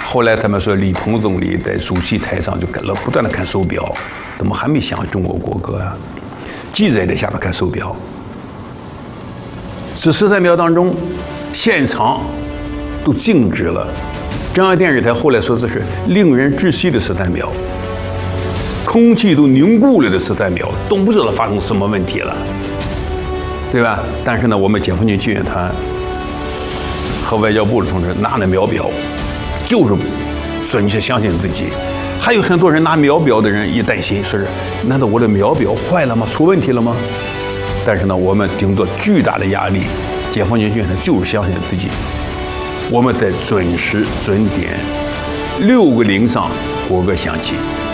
后来他们说李鹏总理在主席台上就不断的看手表，怎么还没响中国国歌啊？记者也在下面看手表。这13秒当中，现场都静止了。中央电视台后来说这是令人窒息的13秒，空气都凝固了的13秒，都不知道发生什么问题了，对吧？但是呢，我们解放军军乐团和外交部的同志拿了秒表，就是准确相信自己。还有很多人拿秒表的人一担心，说是难道我的秒表坏了吗？出问题了吗？但是呢，我们顶着巨大的压力，解放军军乐团就是相信自己。我们在准时准点6个0上国歌响起。